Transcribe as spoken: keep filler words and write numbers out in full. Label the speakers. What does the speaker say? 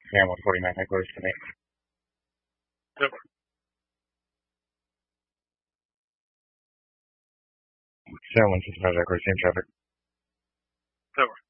Speaker 1: Sam one forty-nine headquarters tonight.
Speaker 2: Over.
Speaker 1: Sam one fifty-five headquarters, same traffic.
Speaker 2: Over.